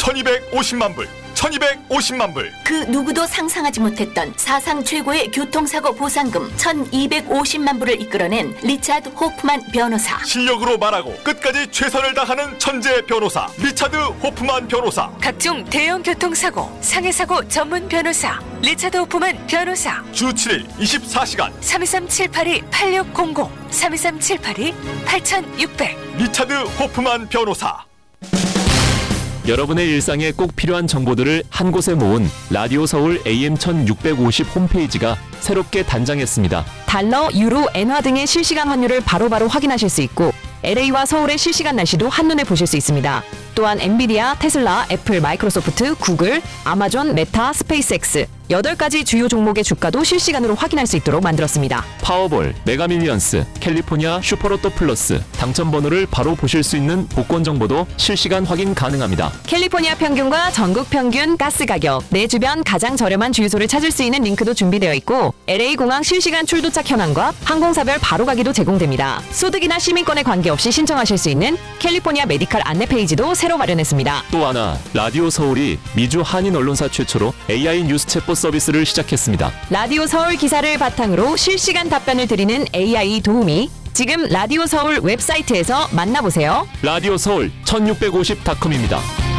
1250만 불, 1250만 불. 그 누구도 상상하지 못했던 사상 최고의 교통사고 보상금 1250만 불을 이끌어낸 리차드 호프만 변호사. 실력으로 말하고 끝까지 최선을 다하는 천재 변호사 리차드 호프만 변호사. 각종 대형 교통사고, 상해사고 전문 변호사 리차드 호프만 변호사. 주 7일 24시간 323-782-8600 323-782-8600 리차드 호프만 변호사. 여러분의 일상에 꼭 필요한 정보들을 한 곳에 모은 라디오 서울 AM 1650 홈페이지가 새롭게 단장했습니다. 달러, 유로, 엔화 등의 실시간 환율을 바로바로 확인하실 수 있고 LA와 서울의 실시간 날씨도 한눈에 보실 수 있습니다. 또한 엔비디아, 테슬라, 애플, 마이크로소프트, 구글, 아마존, 메타, 스페이스X 8가지 주요 종목의 주가도 실시간으로 확인할 수 있도록 만들었습니다. 파워볼, 메가밀리언스, 캘리포니아 슈퍼로또 플러스 당첨번호를 바로 보실 수 있는 복권 정보도 실시간 확인 가능합니다. 캘리포니아 평균과 전국 평균 가스 가격, 내 주변 가장 저렴한 주유소를 찾을 수 있는 링크도 준비되어 있고 LA 공항 실시간 출도착 현황과 항공사별 바로 가기도 제공됩니다. 소득이나 시민권에 관계없이 신청하실 수 있는 캘리포니아 메디칼 안내 페이지도 새로 마련했습니다. 또 하나, 라디오 서울이 미주 한인 언론사 최초로 AI 뉴스 챗봇 서비스를 시작했습니다. 라디오 서울 기사를 바탕으로 실시간 답변을 드리는 AI 도우미, 지금 라디오 서울 웹사이트에서 만나보세요. 라디오 서울 1650.com입니다.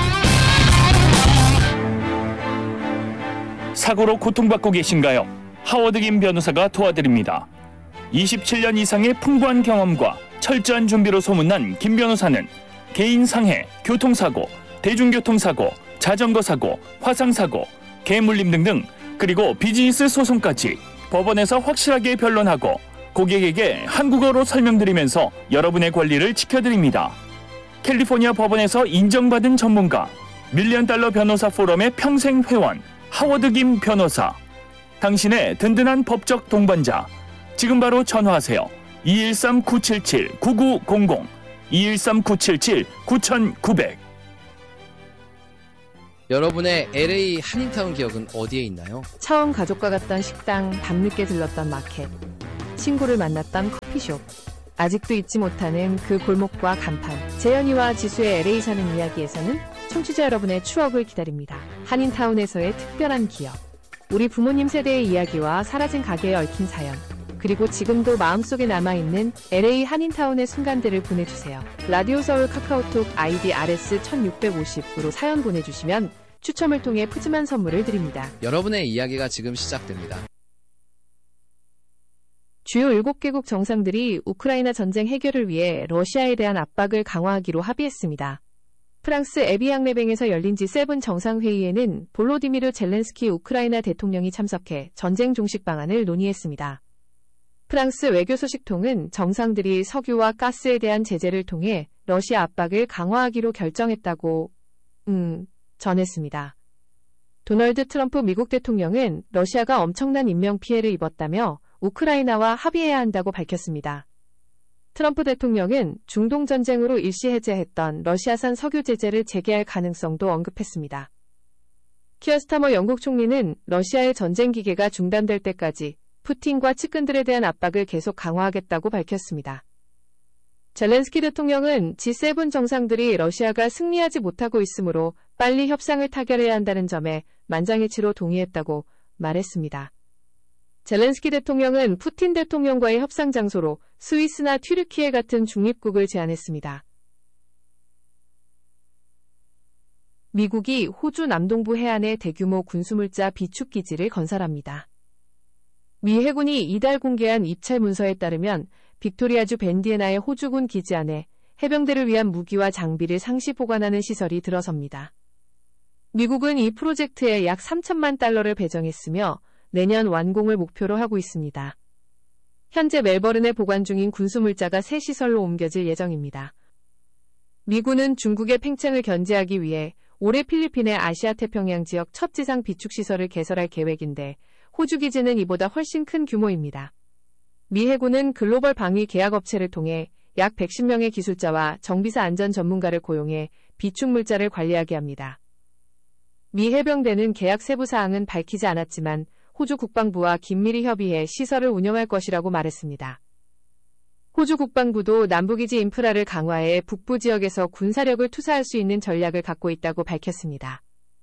사고로 고통받고 계신가요? 하워드 김 변호사가 도와드립니다. 27년 이상의 풍부한 경험과 철저한 준비로 소문난 김 변호사는 개인 상해, 교통사고, 대중교통사고, 자전거 사고, 화상사고, 개물림 등등, 그리고 비즈니스 소송까지 법원에서 확실하게 변론하고 고객에게 한국어로 설명드리면서 여러분의 권리를 지켜드립니다. 캘리포니아 법원에서 인정받은 전문가, $1,000,000 변호사 포럼의 평생 회원, 하워드 김 변호사. 당신의 든든한 법적 동반자. 지금 바로 전화하세요. 213-977-9900, 213-977-9900. 여러분의 LA 한인타운 기억은 어디에 있나요? 처음 가족과 갔던 식당, 밤늦게 들렀던 마켓, 친구를 만났던 커피숍. 아직도 잊지 못하는 그 골목과 간판. 재현이와 지수의 LA 사는 이야기에서는 청취자 여러분의 추억을 기다립니다. 한인타운에서의 특별한 기억. 우리 부모님 세대의 이야기와 사라진 가게에 얽힌 사연. 그리고 지금도 마음속에 남아있는 LA 한인타운의 순간들을 보내주세요. 라디오 서울 카카오톡 아이디 RS1650으로 사연 보내주시면 추첨을 통해 푸짐한 선물을 드립니다. 여러분의 이야기가 지금 시작됩니다. 주요 7개국 정상들이 우크라이나 전쟁 해결을 위해 러시아에 대한 압박을 강화하기로 합의했습니다. 프랑스 에비앙레뱅에서 열린 G7 정상회의에는 볼로디미르 젤렌스키 우크라이나 대통령이 참석해 전쟁 종식 방안을 논의했습니다. 프랑스 외교소식통은 정상들이 석유와 가스에 대한 제재를 통해 러시아 압박을 강화하기로 결정했다고 전했습니다. 도널드 트럼프 미국 대통령은 러시아가 엄청난 인명피해를 입었다며 우크라이나와 합의해야 한다고 밝혔습니다. 트럼프 대통령은 중동 전쟁으로 일시 해제했던 러시아산 석유 제재를 재개할 가능성도 언급했습니다. 키어 스타머 영국 총리는 러시아의 전쟁 기계가 중단될 때까지 푸틴과 측근들에 대한 압박을 계속 강화하겠다고 밝혔습니다. 젤렌스키 대통령은 G7 정상들이 러시아가 승리하지 못하고 있으므로 빨리 협상을 타결해야 한다는 점에 만장일치로 동의했다고 말했습니다. 젤렌스키 대통령은 푸틴 대통령과의 협상 장소로 스위스나 튀르키예 같은 중립국을 제안했습니다. 미국이 호주 남동부 해안에 대규모 군수물자 비축기지를 건설합니다. 미 해군이 이달 공개한 입찰 문서에 따르면 빅토리아주 밴디에나의 호주군 기지 안에 해병대를 위한 무기와 장비를 상시 보관하는 시설이 들어섭니다. 미국은 이 프로젝트에 약 3천만 달러를 배정했으며 내년 완공을 목표로 하고 있습니다. 현재 멜버른에 보관 중인 군수물자가 새 시설로 옮겨질 예정입니다. 미군은 중국의 팽창을 견제하기 위해 올해 필리핀의 아시아 태평양 지역 첫 지상 비축시설을 개설할 계획인데 호주 기지는 이보다 훨씬 큰 규모입니다. 미 해군은 글로벌 방위 계약업체를 통해 약 110명의 기술자와 정비사 안전 전문가를 고용해 비축물자를 관리하게 합니다. 미 해병대는 계약 세부 사항은 밝히지 않았지만 호주 국방부와 긴밀히 협의해 시설을 운영할 것이라고 말했습니다. 호주 국방부도 남부기지 인프라를 강화해 북부 지역에서 군사력을 투사할 수 있는 전략을 갖고 있다고 밝혔습니다.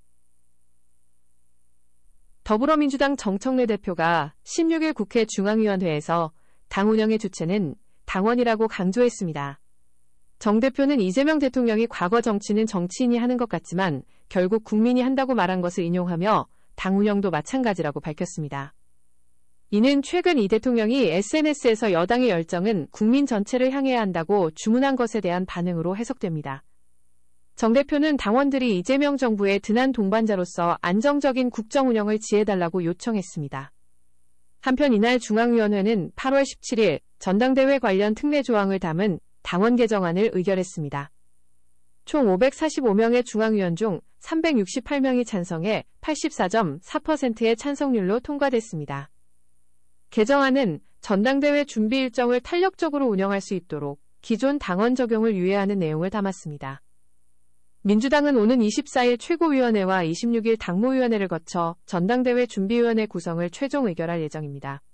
더불어민주당 정청래 대표가 16일 국회 중앙위원회에서 당 운영의 주체는 당원이라고 강조했습니다. 정 대표는 이재명 대통령이 과거 정치는 정치인이 하는 것 같지만 결국 국민이 한다고 말한 것을 인용하며 당 운영도 마찬가지라고 밝혔습니다. 이는 최근 이 대통령이 SNS에서 여당의 열정은 국민 전체를 향해야 한다고 주문한 것에 대한 반응으로 해석됩니다. 정 대표는 당원들이 이재명 정부의 든한 동반자로서 안정적인 국정 운영을 지해달라고 요청했습니다. 한편 이날 중앙위원회는 8월 17일 전당대회 관련 특례 조항을 담은 당원 개정안을 의결했습니다. 총 545명의 중앙위원 중 368명이 찬성해 84.4%의 찬성률로 통과됐습니다. 개정안은 전당대회 준비 일정을 탄력적으로 운영할 수 있도록 기존 당원 적용을 유예하는 내용을 담았습니다. 민주당은 오는 24일 최고위원회와 26일 당무위원회를 거쳐 전당대회 준비위원회 구성을 최종 의결할 예정입니다.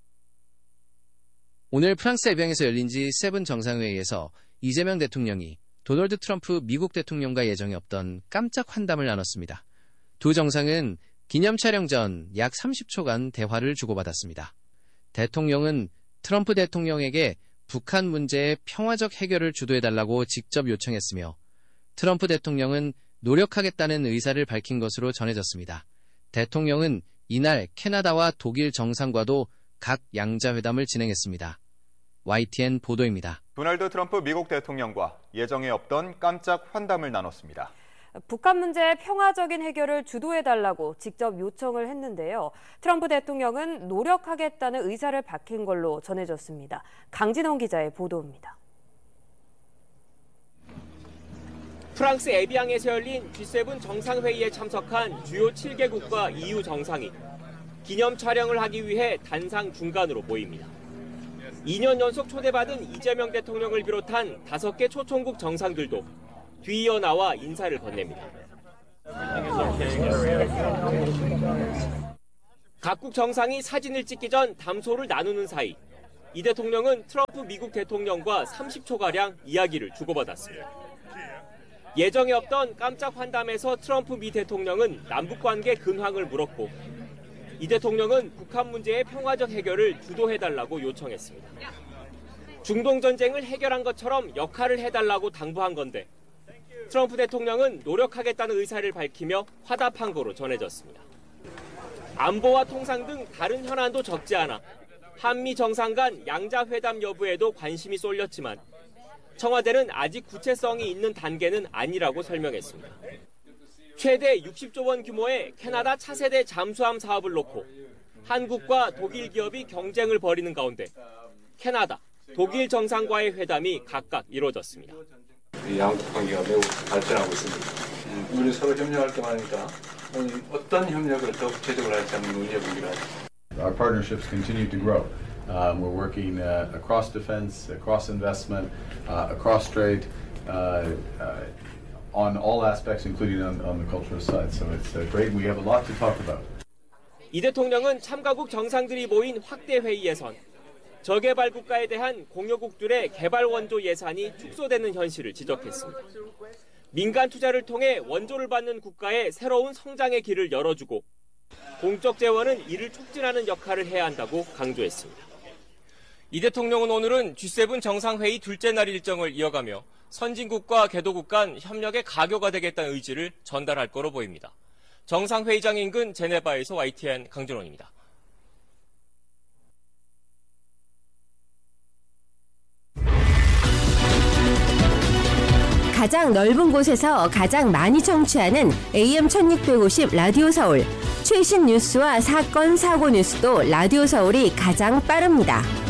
오늘 프랑스 에비앙에서 열린 G7 정상회의에서 이재명 대통령이 도널드 트럼프 미국 대통령과 예정이 없던 깜짝 환담을 나눴습니다. 두 정상은 기념 촬영 전 약 30초간 대화를 주고받았습니다. 대통령은 트럼프 대통령에게 북한 문제의 평화적 해결을 주도해달라고 직접 요청했으며 트럼프 대통령은 노력하겠다는 의사를 밝힌 것으로 전해졌습니다. 대통령은 이날 캐나다와 독일 정상과도 각 양자회담을 진행했습니다. YTN 보도입니다. 도널드 트럼프 미국 대통령과 예정에 없던 깜짝 환담을 나눴습니다. 북한 문제의 평화적인 해결을 주도해달라고 직접 요청을 했는데요. 트럼프 대통령은 노력하겠다는 의사를 밝힌 걸로 전해졌습니다. 강진원 기자의 보도입니다. 프랑스 에비앙에서 열린 G7 정상회의에 참석한 주요 7개국과 EU 정상이 기념 촬영을 하기 위해 단상 중간으로 모입니다. 2년 연속 초대받은 이재명 대통령을 비롯한 5개 초청국 정상들도 뒤이어 나와 인사를 건넵니다. 각국 정상이 사진을 찍기 전 담소를 나누는 사이 이 대통령은 트럼프 미국 대통령과 30초가량 이야기를 주고받았습니다. 예정에 없던 깜짝 환담에서 트럼프 미 대통령은 남북관계 근황을 물었고 이 대통령은 북한 문제의 평화적 해결을 주도해달라고 요청했습니다. 중동 전쟁을 해결한 것처럼 역할을 해달라고 당부한 건데 트럼프 대통령은 노력하겠다는 의사를 밝히며 화답한 거로 전해졌습니다. 안보와 통상 등 다른 현안도 적지 않아 한미 정상 간 양자회담 여부에도 관심이 쏠렸지만 청와대는 아직 구체성이 있는 단계는 아니라고 설명했습니다. 최대 60조 원 규모의 캐나다 차세대 잠수함 사업을 놓고 한국과 독일 기업이 경쟁을 벌이는 가운데 캐나다, 독일 정상과의 회담이 각각 이루어졌습니다. 양국 관계가 매우 발전하고 있습니다. 우리 서로 협력할 때만 하니까 어떤 협력을 더 구체적으로 할지 한번 논의해 보기로 하죠. Our partnerships continue to grow. We're working across defense, across investment, across trade, on all aspects, including on the cultural side. So it's great. We have a lot to talk about. 이 대통령은 참가국 정상들이 모인 확대 회의에선 저개발 국가에 대한 공여국들의 개발 원조 예산이 축소되는 현실을 지적했습니다. 민간 투자를 통해 원조를 받는 국가의 새로운 성장의 길을 열어주고 공적 재원은 이를 촉진하는 역할을 해야 한다고 강조했습니다. 이 대통령은 오늘은 G7 정상회의 둘째 날 일정을 이어가며 선진국과 개도국 간 협력의 가교가 되겠다는 의지를 전달할 거로 보입니다. 정상회의장 인근 제네바에서 YTN 강준원입니다. 가장 넓은 곳에서 가장 많이 청취하는 AM 1650 라디오 서울. 최신 뉴스와 사건, 사고 뉴스도 라디오 서울이 가장 빠릅니다.